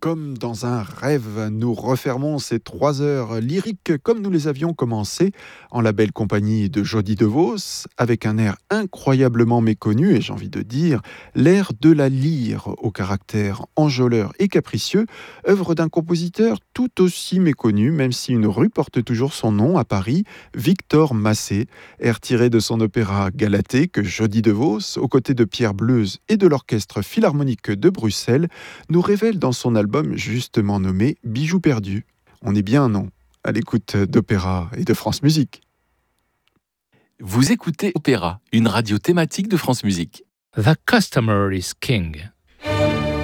Comme dans un rêve, nous refermons ces 3 heures lyriques comme nous les avions commencées, en la belle compagnie de Jody DeVos, avec un air incroyablement méconnu, et j'ai envie de dire, l'air de la lyre au caractère enjôleur et capricieux, œuvre d'un compositeur tout aussi méconnu, même si une rue porte toujours son nom à Paris, Victor Massé, air tiré de son opéra Galatée que Jody DeVos, aux côtés de Pierre Bleuze et de l'Orchestre Philharmonique de Bruxelles, nous révèle dans son album justement nommé Bijoux perdus. On est bien, non, à l'écoute d'Opéra et de France Musique. Vous écoutez Opéra, une radio thématique de France Musique. The Customer is King.